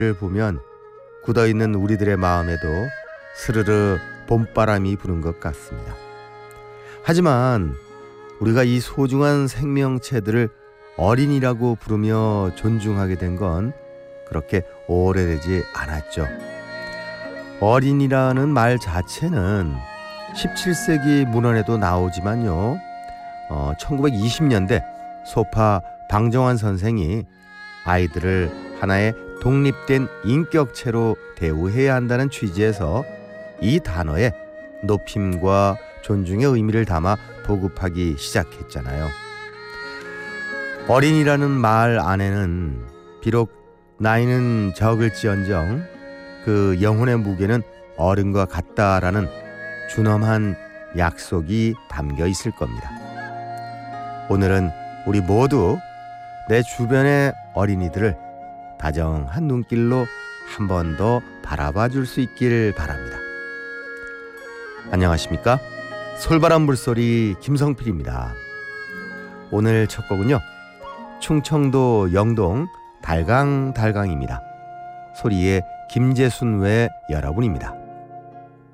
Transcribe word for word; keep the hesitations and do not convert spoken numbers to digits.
를 보면 굳어있는 우리들의 마음에도 스르르 봄바람이 부는 것 같습니다. 하지만 우리가 이 소중한 생명체들을 어린이라고 부르며 존중하게 된 건 그렇게 오래되지 않았죠. 어린이라는 말 자체는 십칠 세기 문헌에도 나오지만요, 어, 천구백이십 년대 소파 방정환 선생이 아이들을 하나의 독립된 인격체로 대우해야 한다는 취지에서 이 단어에 높임과 존중의 의미를 담아 보급하기 시작했잖아요. 어린이라는 말 안에는 비록 나이는 적을지언정 그 영혼의 무게는 어른과 같다라는 준엄한 약속이 담겨 있을 겁니다. 오늘은 우리 모두 내 주변의 어린이들을 다정한 눈길로 한 번 더 바라봐 줄 수 있길 바랍니다. 안녕하십니까? 솔바람 물소리 김성필입니다. 오늘 첫 곡은요, 충청도 영동 달강달강입니다. 소리의 김재순 외 여러분입니다.